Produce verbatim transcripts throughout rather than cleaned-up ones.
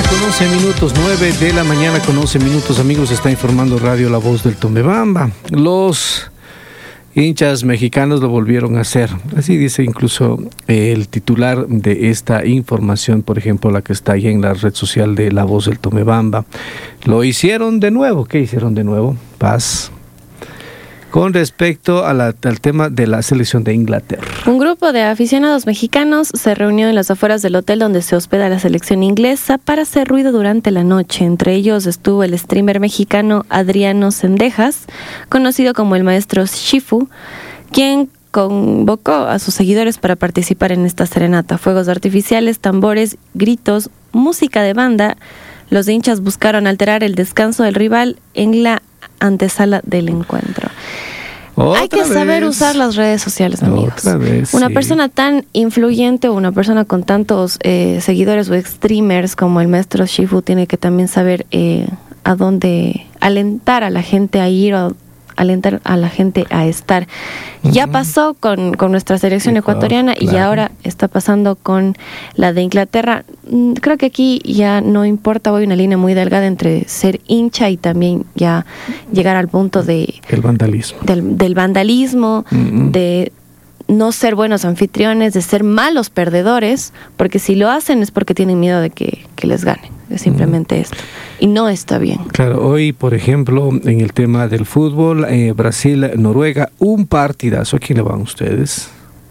con once minutos, nueve de la mañana con once minutos, amigos, está informando Radio La Voz del Tomebamba. Los hinchas mexicanos lo volvieron a hacer. Así dice incluso el titular de esta información, por ejemplo, la que está ahí en la red social de La Voz del Tomebamba. Lo hicieron de nuevo. ¿Qué hicieron de nuevo? Paz. Con respecto a la, al tema de la selección de Inglaterra. Un grupo de aficionados mexicanos se reunió en las afueras del hotel donde se hospeda la selección inglesa para hacer ruido durante la noche. Entre ellos estuvo el streamer mexicano Adriano Cendejas, conocido como el maestro Shifu, quien convocó a sus seguidores para participar en esta serenata. Fuegos artificiales, tambores, gritos, música de banda. Los hinchas buscaron alterar el descanso del rival en la antesala del encuentro. Hay que vez. saber usar las redes sociales, amigos. Otra vez, una sí. persona tan influyente o una persona con tantos eh, seguidores o streamers como el maestro Shifu tiene que también saber eh, a dónde alentar a la gente a ir o alentar a la gente a estar. Uh-huh. Ya pasó con, con nuestra selección Ecuador, ecuatoriana claro. Y ahora está pasando con la de Inglaterra. Creo que aquí ya no importa, hoy una línea muy delgada entre ser hincha y también ya llegar al punto de el vandalismo. Del, del vandalismo, uh-huh. de no ser buenos anfitriones, de ser malos perdedores, porque si lo hacen es porque tienen miedo de que, que les ganen. Es simplemente mm. esto. Y no está bien. Claro, hoy, por ejemplo, en el tema del fútbol, eh, Brasil-Noruega, un partidazo. ¿A quién le van ustedes?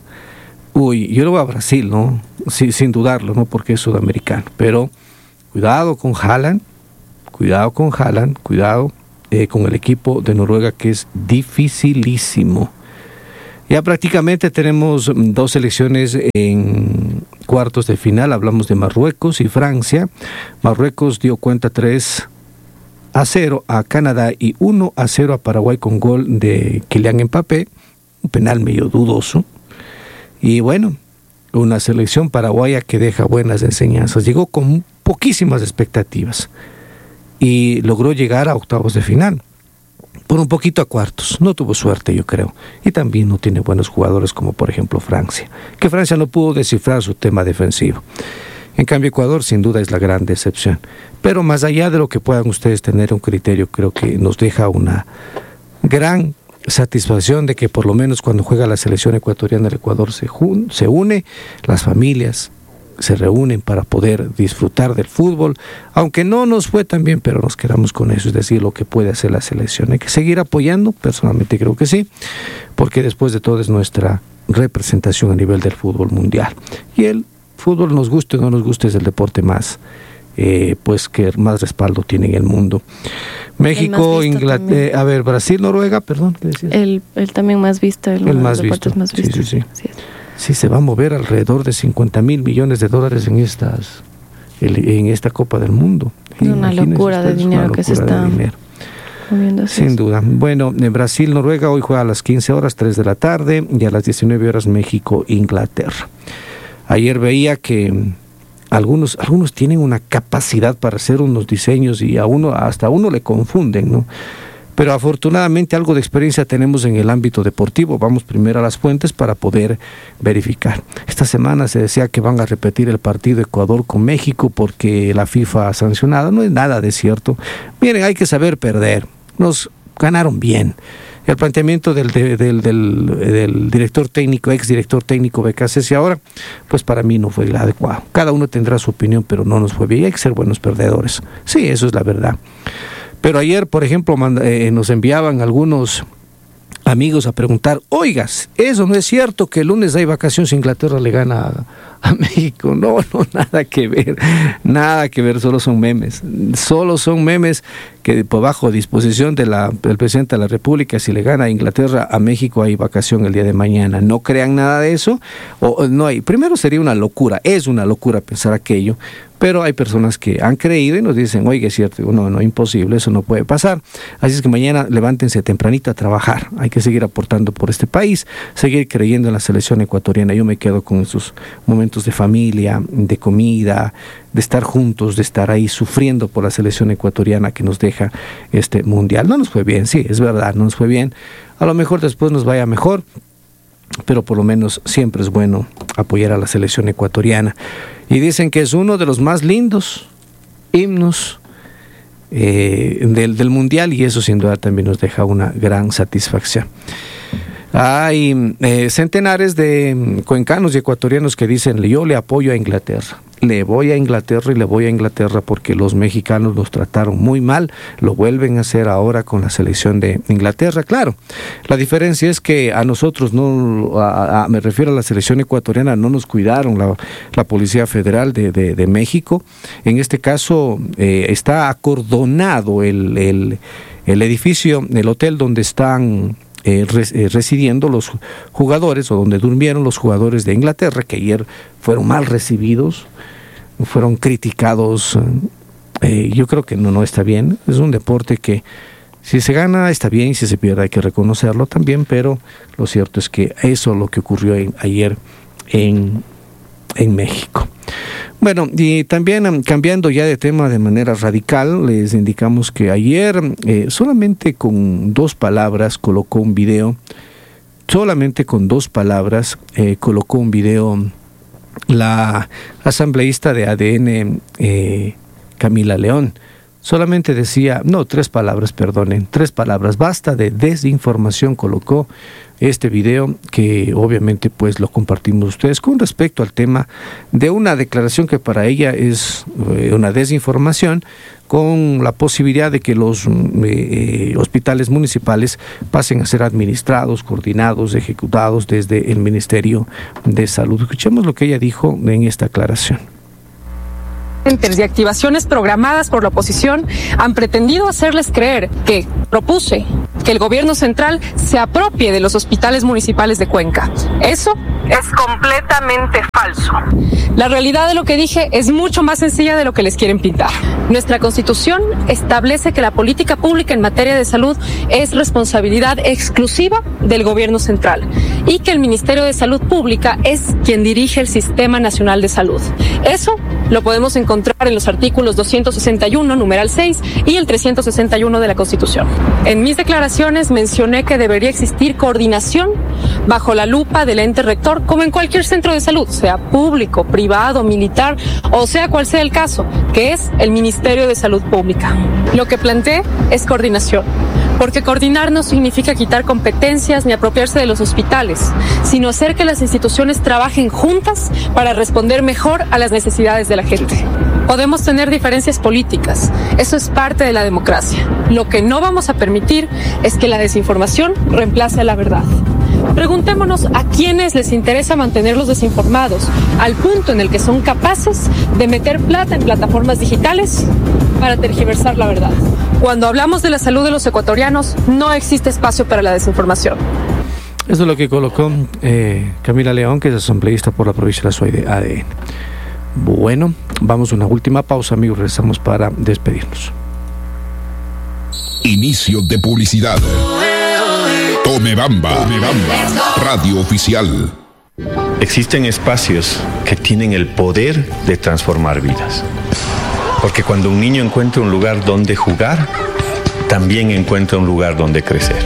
Uy, yo le voy a Brasil, ¿no? Sí, sin dudarlo, ¿no? Porque es sudamericano. Pero cuidado con Haaland, cuidado con Haaland, cuidado eh, con el equipo de Noruega, que es dificilísimo. Ya prácticamente tenemos dos selecciones en cuartos de final. Hablamos de Marruecos y Francia. Marruecos dio cuenta tres a cero a Canadá y uno a cero a Paraguay con gol de Kylian Mbappé, un penal medio dudoso. Y bueno, una selección paraguaya que deja buenas enseñanzas. Llegó con poquísimas expectativas y logró llegar a octavos de final. Por un poquito a cuartos, no tuvo suerte, yo creo, y también no tiene buenos jugadores como por ejemplo Francia, que Francia no pudo descifrar su tema defensivo. En cambio Ecuador sin duda es la gran decepción, pero más allá de lo que puedan ustedes tener un criterio, creo que nos deja una gran satisfacción de que por lo menos cuando juega la selección ecuatoriana el Ecuador se, jun- se une, las familias se reúnen para poder disfrutar del fútbol, aunque no nos fue tan bien, pero nos quedamos con eso, es decir, lo que puede hacer la selección. Hay que seguir apoyando, personalmente creo que sí, porque después de todo es nuestra representación a nivel del fútbol mundial. Y el fútbol, nos guste o no nos guste, es el deporte más, eh, pues que más respaldo tiene en el mundo. México, Inglaterra, a ver, Brasil, Noruega, perdón, ¿qué decías? El, el también más visto, el, el más visto. más visto. Sí, sí, sí. Sí, se va a mover alrededor de cincuenta mil millones de dólares en estas en esta Copa del Mundo. Es una locura de dinero que se está moviendo. Sin duda. Bueno, en Brasil, Noruega, hoy juega a las quince horas, tres de la tarde, y a las diecinueve horas México, Inglaterra. Ayer veía que algunos, algunos tienen una capacidad para hacer unos diseños y a uno, hasta a uno le confunden, ¿no? Pero afortunadamente algo de experiencia tenemos en el ámbito deportivo. Vamos primero a las fuentes para poder verificar. Esta semana se decía que van a repetir el partido Ecuador con México porque la FIFA ha sancionado. No es nada de cierto. Miren, hay que saber perder. Nos ganaron bien. El planteamiento del, del, del, del director técnico, ex director técnico B K C S ahora, pues para mí no fue el adecuado. Cada uno tendrá su opinión, pero no nos fue bien. Hay que ser buenos perdedores. Sí, eso es la verdad. Pero ayer, por ejemplo, eh, nos enviaban algunos amigos a preguntar, oigas, ¿eso no es cierto que el lunes hay vacaciones y Inglaterra le gana a, a México? No, no, nada que ver, nada que ver, solo son memes, solo son memes que por bajo disposición de la, del presidente de la República, si le gana a Inglaterra, a México hay vacación el día de mañana. No crean nada de eso, o no hay. Primero sería una locura, es una locura pensar aquello, pero hay personas que han creído y nos dicen, oiga, es cierto, no, no, imposible, eso no puede pasar. Así es que mañana levántense tempranito a trabajar, hay que seguir aportando por este país, seguir creyendo en la selección ecuatoriana. Yo me quedo con esos momentos de familia, de comida, de estar juntos, de estar ahí sufriendo por la selección ecuatoriana que nos deja este mundial. No nos fue bien, sí, es verdad, no nos fue bien. A lo mejor después nos vaya mejor, pero por lo menos siempre es bueno apoyar a la selección ecuatoriana. Y dicen que es uno de los más lindos himnos eh, del, del Mundial, y eso sin duda también nos deja una gran satisfacción. Hay eh, centenares de cuencanos y ecuatorianos que dicen: yo le apoyo a Inglaterra, le voy a Inglaterra y le voy a Inglaterra porque los mexicanos los trataron muy mal, lo vuelven a hacer ahora con la selección de Inglaterra. Claro, la diferencia es que a nosotros, no, a, a, me refiero a la selección ecuatoriana, no nos cuidaron la, la Policía Federal de, de, de México. En este caso eh, está acordonado el, el, el edificio, el hotel donde están Eh, res, eh, residiendo los jugadores, o donde durmieron los jugadores de Inglaterra, que ayer fueron mal recibidos, fueron criticados. Eh, yo creo que no, no está bien. Es un deporte que si se gana está bien, y si se pierde hay que reconocerlo también, pero lo cierto es que eso es lo que ocurrió en, ayer en, en México. Bueno, y también cambiando ya de tema de manera radical, les indicamos que ayer eh, solamente con dos palabras colocó un video, solamente con dos palabras eh, colocó un video la asambleísta de A D N, eh, Camila León. Solamente decía, no, tres palabras, perdonen, tres palabras, basta de desinformación, colocó este video, que obviamente pues lo compartimos ustedes con respecto al tema de una declaración que para ella es eh, una desinformación, con la posibilidad de que los eh, hospitales municipales pasen a ser administrados, coordinados, ejecutados desde el Ministerio de Salud. Escuchemos lo que ella dijo en esta aclaración. Y activaciones programadas por la oposición han pretendido hacerles creer que propuse que el gobierno central se apropie de los hospitales municipales de Cuenca. Eso es completamente falso. La realidad de lo que dije es mucho más sencilla de lo que les quieren pintar. Nuestra Constitución establece que la política pública en materia de salud es responsabilidad exclusiva del gobierno central y que el Ministerio de Salud Pública es quien dirige el Sistema Nacional de Salud. Eso lo podemos encontrar en los artículos doscientos sesenta y uno, numeral seis, y el trescientos sesenta y uno de la Constitución. En mis declaraciones mencioné que debería existir coordinación bajo la lupa del ente rector, como en cualquier centro de salud, sea público, privado, militar, o sea cual sea el caso, que es el Ministerio de Salud Pública. Lo que planteé es coordinación, porque coordinar no significa quitar competencias ni apropiarse de los hospitales, sino hacer que las instituciones trabajen juntas para responder mejor a las necesidades de la gente. Podemos tener diferencias políticas, eso es parte de la democracia. Lo que no vamos a permitir es que la desinformación reemplace a la verdad. Preguntémonos a quienes les interesa mantenerlos desinformados, al punto en el que son capaces de meter plata en plataformas digitales para tergiversar la verdad. Cuando hablamos de la salud de los ecuatorianos, no existe espacio para la desinformación. Eso es lo que colocó eh, Camila León, que es asambleísta por la provincia de Azuay de A D N. Bueno, vamos a una última pausa, amigos, regresamos para despedirnos. Inicio de publicidad. Tome Bamba, Tome Bamba, radio oficial. Existen espacios que tienen el poder de transformar vidas. Porque cuando un niño encuentra un lugar donde jugar, también encuentra un lugar donde crecer.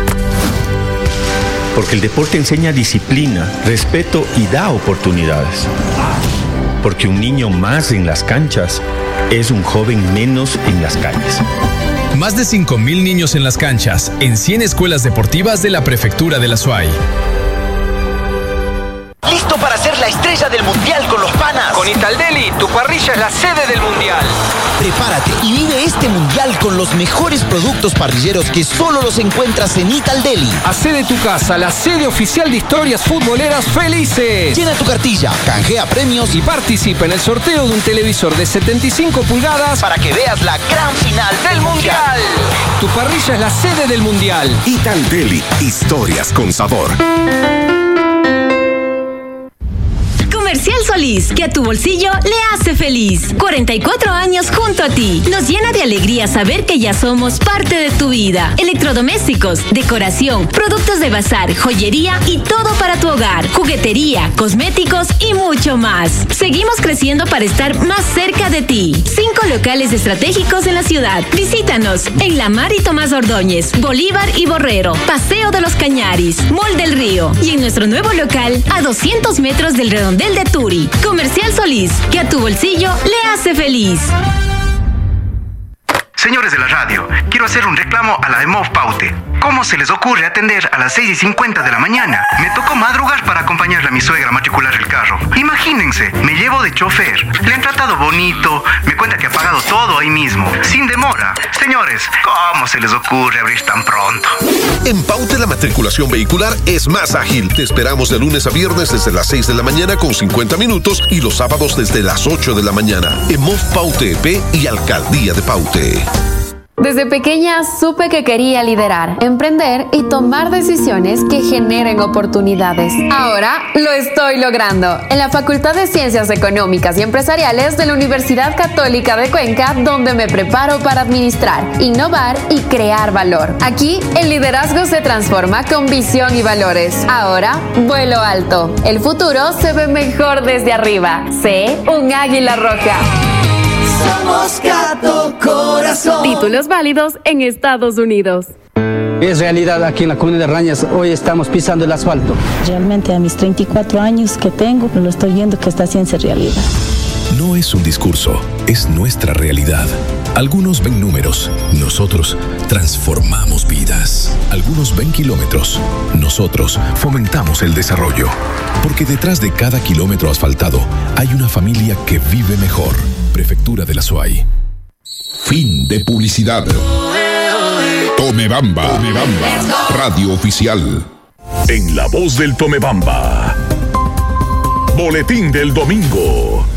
Porque el deporte enseña disciplina, respeto y da oportunidades. Porque un niño más en las canchas es un joven menos en las calles. Más de cinco mil niños en las canchas, en cien escuelas deportivas de la Prefectura de la Azuay. ¿Listo para ser la estrella del Mundial con los panas? Con Italdeli, tu parrilla es la sede del Mundial. Prepárate y vive este Mundial con los mejores productos parrilleros que solo los encuentras en Italdeli. Hacé de tu casa la sede oficial de historias futboleras felices. Llena tu cartilla, canjea premios y participa en el sorteo de un televisor de setenta y cinco pulgadas para que veas la gran final del Mundial. Tu parrilla es la sede del Mundial. Italdeli, historias con sabor. Comercial Solís, que a tu bolsillo le hace feliz. cuarenta y cuatro años junto a ti. Nos llena de alegría saber que ya somos parte de tu vida. Electrodomésticos, decoración, productos de bazar, joyería y todo para tu hogar. Juguetería, cosméticos y mucho más. Seguimos creciendo para estar más cerca de ti. Cinco locales estratégicos en la ciudad. Visítanos en La Mar y Tomás Ordóñez, Bolívar y Borrero, Paseo de los Cañaris, Mall del Río y en nuestro nuevo local a doscientos metros del Redondel de Turi. Comercial Solís, que a tu bolsillo le hace feliz. Señores de la radio, quiero hacer un reclamo a la EMOV Paute. ¿Cómo se les ocurre atender a las seis y cincuenta de la mañana? Me tocó madrugar para acompañarle a mi suegra a matricular el carro. Imagínense, me llevo de chofer. Le han tratado bonito, me cuenta que ha pagado todo ahí mismo, sin demora. Señores, ¿cómo se les ocurre abrir tan pronto? En Paute la matriculación vehicular es más ágil. Te esperamos de lunes a viernes desde las seis de la mañana con cincuenta minutos y los sábados desde las ocho de la mañana. EMOV Paute E P y Alcaldía de Paute. Desde pequeña supe que quería liderar, emprender y tomar decisiones que generen oportunidades. Ahora lo estoy logrando en la Facultad de Ciencias Económicas y Empresariales de la Universidad Católica de Cuenca, donde me preparo para administrar, innovar y crear valor. Aquí el liderazgo se transforma con visión y valores. Ahora vuelo alto. El futuro se ve mejor desde arriba. Sé un águila roja. Somos Gato Corazón. Títulos válidos en Estados Unidos. Es realidad aquí en la comunidad de Rañas, hoy estamos pisando el asfalto. Realmente a mis treinta y cuatro años que tengo, lo estoy viendo que está haciendo realidad. No es un discurso, es nuestra realidad. Algunos ven números, nosotros transformamos vidas. Algunos ven kilómetros, nosotros fomentamos el desarrollo. Porque detrás de cada kilómetro asfaltado hay una familia que vive mejor. Prefectura de la Suay. Fin de publicidad. Tomebamba, Tomebamba, radio oficial. En la voz del Tomebamba. Boletín del domingo.